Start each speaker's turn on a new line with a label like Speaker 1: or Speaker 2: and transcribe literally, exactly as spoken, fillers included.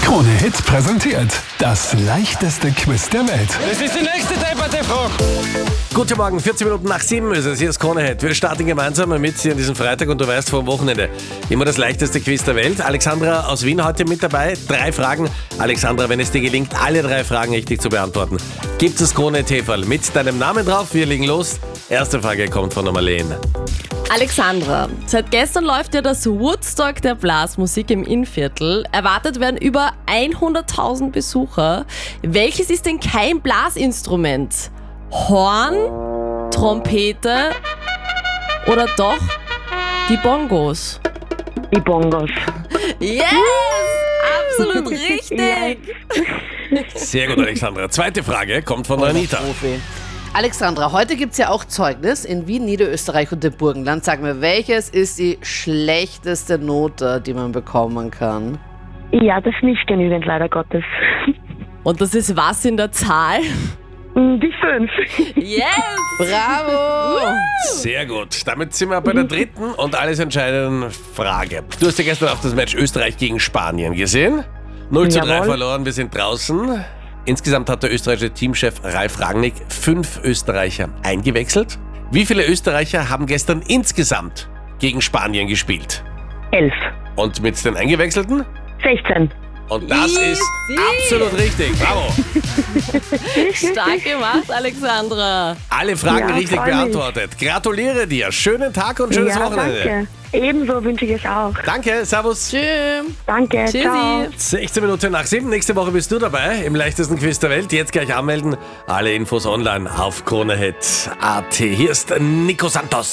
Speaker 1: Krone Hit präsentiert das leichteste Quiz der Welt.
Speaker 2: Das ist die nächste depperte Frage.
Speaker 3: Guten Morgen, vierzehn Minuten nach sieben ist es. Hier ist Krone Hit. Wir starten gemeinsam mit hier an diesem Freitag und du weißt, vor dem Wochenende immer das leichteste Quiz der Welt. Alexandra aus Wien heute mit dabei. Drei Fragen. Alexandra, wenn es dir gelingt, alle drei Fragen richtig zu beantworten, gibt es Krone Hit-Häferl mit deinem Namen drauf. Wir legen los. Erste Frage kommt von der Marlene.
Speaker 4: Alexandra, seit gestern läuft ja das Woodstock der Blasmusik im Innviertel. Erwartet werden über hunderttausend Besucher. Welches ist denn kein Blasinstrument? Horn, Trompete oder doch die Bongos?
Speaker 5: Die Bongos.
Speaker 4: Yes! Absolut richtig!
Speaker 3: Sehr gut, Alexandra. Zweite Frage kommt von der Anita.
Speaker 6: Alexandra, heute gibt es ja auch Zeugnis in Wien, Niederösterreich und dem Burgenland. Sag mir, welches ist die schlechteste Note, die man bekommen kann?
Speaker 5: Ja, das ist nicht genügend, leider Gottes.
Speaker 4: Und das ist was in der Zahl?
Speaker 5: Die fünf.
Speaker 4: Yes!
Speaker 6: Bravo!
Speaker 3: Sehr gut. Damit sind wir bei der dritten und alles entscheidenden Frage. Du hast ja gestern auch das Match Österreich gegen Spanien gesehen. null zu drei
Speaker 5: Jawohl.
Speaker 3: verloren, wir sind draußen. Insgesamt hat der österreichische Teamchef Ralf Rangnick fünf Österreicher eingewechselt. Wie viele Österreicher haben gestern insgesamt gegen Spanien gespielt?
Speaker 5: Elf.
Speaker 3: Und mit den Eingewechselten?
Speaker 5: Sechzehn.
Speaker 3: Und das
Speaker 4: Easy.
Speaker 3: ist absolut richtig. Bravo.
Speaker 4: Stark gemacht, Alexandra.
Speaker 3: Alle Fragen
Speaker 5: Ja,
Speaker 3: richtig
Speaker 5: freu mich.
Speaker 3: beantwortet. Gratuliere dir. Schönen Tag und schönes
Speaker 5: Ja,
Speaker 3: Wochenende.
Speaker 5: danke. Ebenso wünsche ich es auch.
Speaker 3: Danke, servus.
Speaker 4: Tschüss.
Speaker 5: Danke, ciao.
Speaker 4: Tschüssi.
Speaker 3: sechzehn Minuten nach sieben. Nächste Woche bist du dabei im leichtesten Quiz der Welt. Jetzt gleich anmelden. Alle Infos online auf kronehit punkt at. Hier ist Nico Santos.